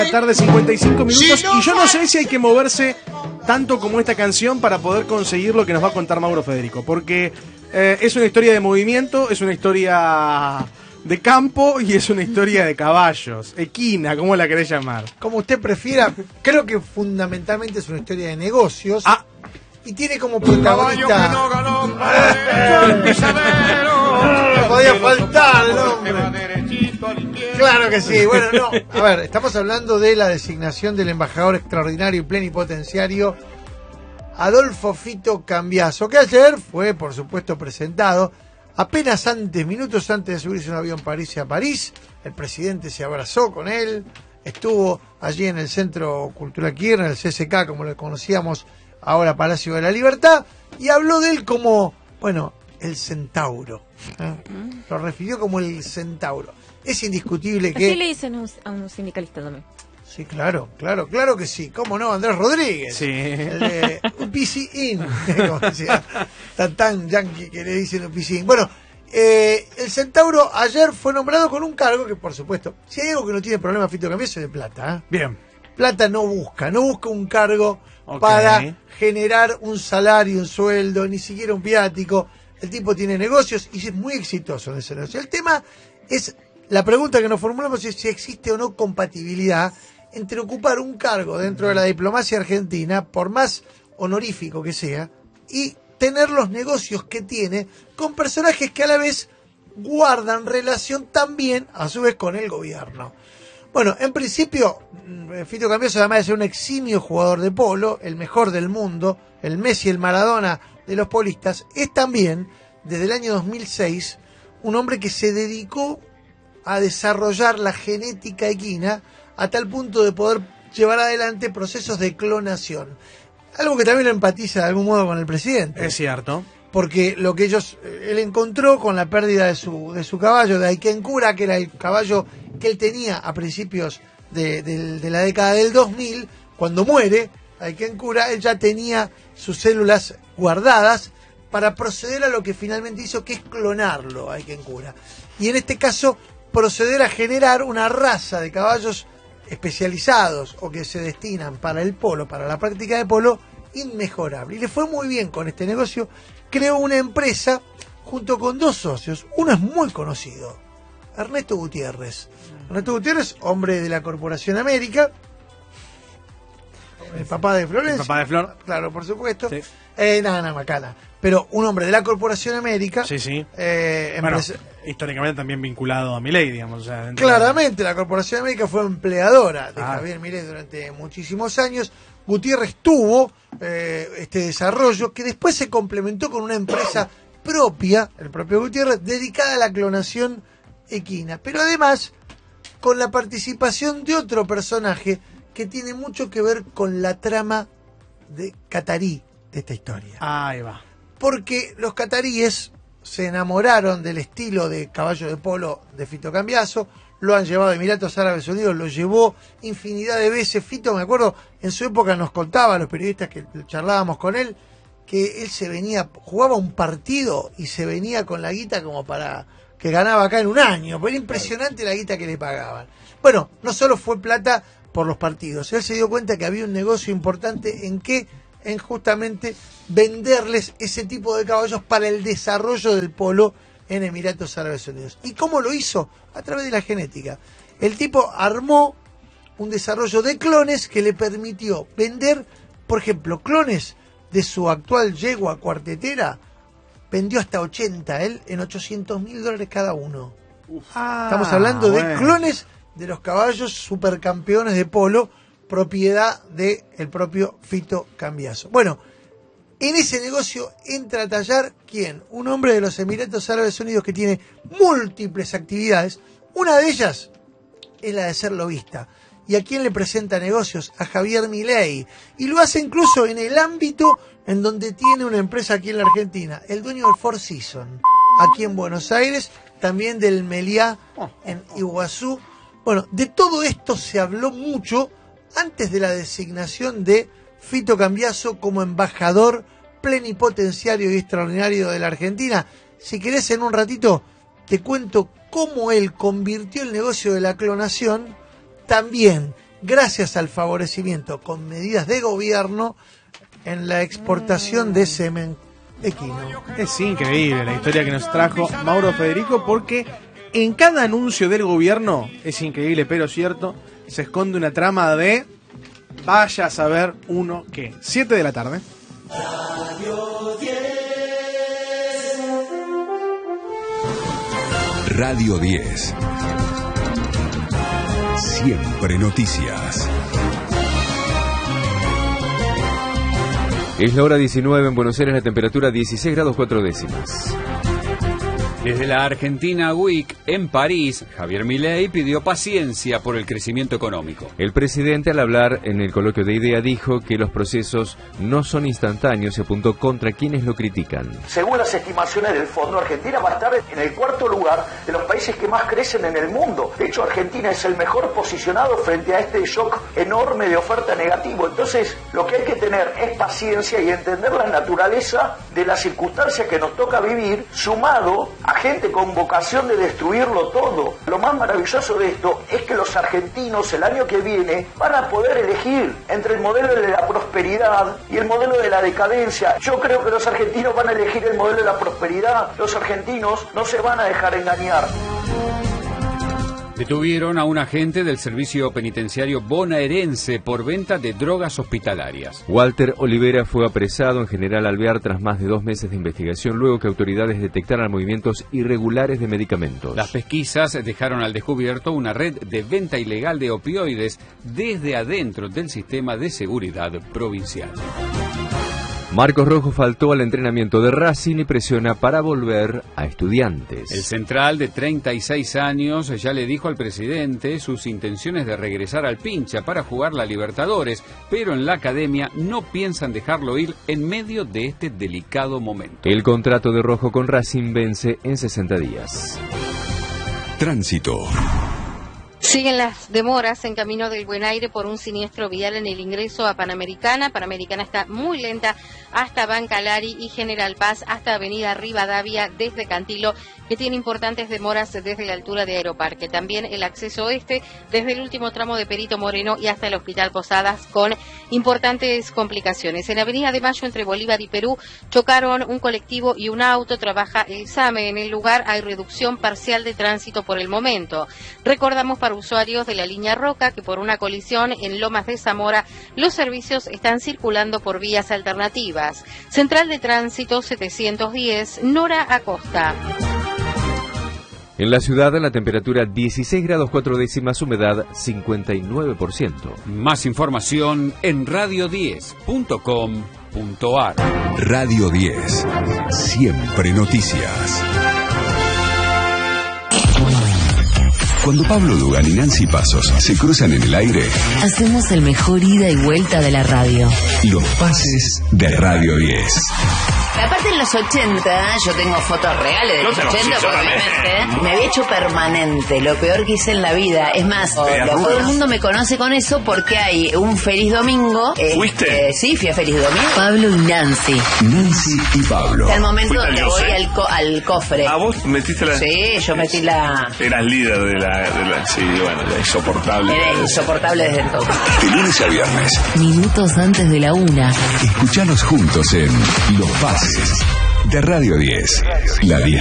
Tarde 55 minutos y yo no sé si hay que moverse tanto como esta canción para poder conseguir lo que nos va a contar Mauro Federico, porque es una historia de movimiento, es una historia de campo y es una historia de caballos, equina, ¿cómo la querés llamar? Como usted prefiera, creo que fundamentalmente es una historia de negocios y tiene como protagonista... No podía faltar el hombre. Claro que sí. Bueno, no. A ver, estamos hablando de la designación del embajador extraordinario y plenipotenciario Adolfo Fito Cambiaso, que ayer fue, por supuesto, presentado apenas minutos antes de subirse a un avión París. El presidente se abrazó con él, estuvo allí en el Centro Cultural Kirchner, el CCK, como lo conocíamos ahora, Palacio de la Libertad, y habló de él como, bueno, el centauro. Lo refirió como el centauro. Es indiscutible que... Así le dicen a un sindicalista también. Sí, claro que sí. ¿Cómo no? Andrés Rodríguez. Sí. El de UPC-IN, como decía, tan yankee que le dicen UPC-IN. Bueno, el centauro ayer fue nombrado con un cargo que, por supuesto, si hay algo que no tiene problema Fito Cambiaso es de plata. Bien. Plata no busca un cargo para generar un salario, un sueldo, ni siquiera un viático. El tipo tiene negocios y es muy exitoso en ese negocio. El tema es, la pregunta que nos formulamos es si existe o no compatibilidad entre ocupar un cargo dentro de la diplomacia argentina, por más honorífico que sea, y tener los negocios que tiene con personajes que a la vez guardan relación también, a su vez, con el gobierno. Bueno, en principio, Fito Cambiaso, además de ser un eximio jugador de polo, el mejor del mundo, el Messi, el Maradona de los polistas, es también, desde el año 2006, un hombre que se dedicó a desarrollar la genética equina a tal punto de poder llevar adelante procesos de clonación. Algo que también lo empatiza de algún modo con el presidente. Es cierto. Porque lo que él encontró con la pérdida de su caballo, de Aiken Cura, que era el caballo que él tenía a principios de la década del 2000, cuando muere Aiken Cura, él ya tenía sus células guardadas para proceder a lo que finalmente hizo, que es clonarlo a Aiken Cura. Y en este caso, proceder a generar una raza de caballos especializados o que se destinan para el polo, para la práctica de polo, inmejorable. Y le fue muy bien con este negocio. Creó una empresa junto con dos socios. Uno es muy conocido, Ernesto Gutiérrez. Ernesto Gutiérrez, hombre de la Corporación América, el papá de Florencia. El papá de Flor. Claro, por supuesto. Sí. Nada, macana. Pero un hombre de la Corporación América. Sí, sí. Bueno, históricamente también vinculado a Milei, digamos. O sea, claramente, la Corporación América fue empleadora de Javier Milei durante muchísimos años. Gutiérrez tuvo este desarrollo que después se complementó con una empresa propia, el propio Gutiérrez, dedicada a la clonación equina. Pero además, con la participación de otro personaje que tiene mucho que ver con la trama de catarí de esta historia. Ahí va. Porque los cataríes se enamoraron del estilo de caballo de polo de Fito Cambiaso, lo han llevado a Emiratos Árabes Unidos, lo llevó infinidad de veces. Fito, me acuerdo, en su época nos contaba a los periodistas que charlábamos con él, que él se venía, jugaba un partido y se venía con la guita como para que ganaba acá en un año. Pero era impresionante la guita que le pagaban. Bueno, no solo fue plata por los partidos, él se dio cuenta que había un negocio importante en justamente venderles ese tipo de caballos para el desarrollo del polo en Emiratos Árabes Unidos. ¿Y cómo lo hizo? A través de la genética. El tipo armó un desarrollo de clones que le permitió vender, por ejemplo, clones de su actual yegua cuartetera, vendió hasta 80 él en $800.000 cada uno. Estamos hablando de clones de los caballos supercampeones de polo, propiedad del propio Fito Cambiaso. Bueno, en ese negocio entra a tallar, ¿quién? Un hombre de los Emiratos Árabes Unidos que tiene múltiples actividades. Una de ellas es la de ser lobista. ¿Y a quién le presenta negocios? A Javier Milei. Y lo hace incluso en el ámbito en donde tiene una empresa aquí en la Argentina. El dueño del Four Seasons, aquí en Buenos Aires, también del Meliá en Iguazú. Bueno, de todo esto se habló mucho antes de la designación de Fito Cambiaso como embajador plenipotenciario y extraordinario de la Argentina. Si querés, en un ratito te cuento cómo él convirtió el negocio de la clonación también gracias al favorecimiento con medidas de gobierno en la exportación de semen equino. Es increíble la historia que nos trajo Mauro Federico, porque en cada anuncio del gobierno, es increíble pero cierto, se esconde una trama de vaya a saber uno qué. 7 de la tarde. Radio 10. Radio 10. Siempre noticias. Es la hora 19 en Buenos Aires, la temperatura 16 grados 4 décimas. Desde la Argentina Week en París, Javier Milei pidió paciencia por el crecimiento económico. El presidente, al hablar en el coloquio de IDEA, dijo que los procesos no son instantáneos y apuntó contra quienes lo critican. Según las estimaciones del Fondo, Argentina va a estar en el 4º lugar de los países que más crecen en el mundo. De hecho, Argentina es el mejor posicionado frente a este shock enorme de oferta negativo. Entonces, lo que hay que tener es paciencia y entender la naturaleza de las circunstancias que nos toca vivir, sumado a gente con vocación de destruirlo todo. Lo más maravilloso de esto es que los argentinos el año que viene van a poder elegir entre el modelo de la prosperidad y el modelo de la decadencia. Yo creo que los argentinos van a elegir el modelo de la prosperidad. Los argentinos no se van a dejar engañar. Detuvieron a un agente del servicio penitenciario bonaerense por venta de drogas hospitalarias. Walter Olivera fue apresado en General Alvear tras más de 2 meses de investigación, luego que autoridades detectaran movimientos irregulares de medicamentos. Las pesquisas dejaron al descubierto una red de venta ilegal de opioides desde adentro del sistema de seguridad provincial. Marcos Rojo faltó al entrenamiento de Racing y presiona para volver a Estudiantes. El central de 36 años ya le dijo al presidente sus intenciones de regresar al Pincha para jugar la Libertadores, pero en la academia no piensan dejarlo ir en medio de este delicado momento. El contrato de Rojo con Racing vence en 60 días. Tránsito. Siguen las demoras en Camino del Buen Aire por un siniestro vial en el ingreso a Panamericana. Panamericana está muy lenta hasta Bancalari y General Paz hasta Avenida Rivadavia desde Cantilo, que tiene importantes demoras desde la altura de Aeroparque. También el acceso oeste desde el último tramo de Perito Moreno y hasta el Hospital Posadas con importantes complicaciones. En Avenida de Mayo entre Bolívar y Perú chocaron un colectivo y un auto. Trabaja el SAME. En el lugar hay reducción parcial de tránsito por el momento. Recordamos para usuarios de la línea Roca que por una colisión en Lomas de Zamora los servicios están circulando por vías alternativas. Central de Tránsito 710, Nora Acosta. En la ciudad, la temperatura 16 grados 4 décimas, humedad 59%. Más información en radio10.com.ar. Radio 10. Siempre noticias. Cuando Pablo Dugan y Nancy Pasos se cruzan en el aire, hacemos el mejor ida y vuelta de la radio. Los pases de Radio 10. Aparte en los 80, yo tengo fotos reales de los 80 porque me había hecho permanente, lo peor que hice en la vida. Es más, todo el mundo me conoce con eso porque hay un Feliz Domingo. ¿Fuiste? Sí, fui a Feliz Domingo. Pablo y Nancy. Nancy y Pablo. Hasta el momento donde voy al cofre. ¿Ah, vos metiste la...? Sí, yo metí la... Eras líder de la... Sí, bueno, la insoportable. Era insoportable desde entonces. De lunes a viernes. Minutos antes de la 1. Escuchanos juntos en Los Pases de Radio 10. La 10.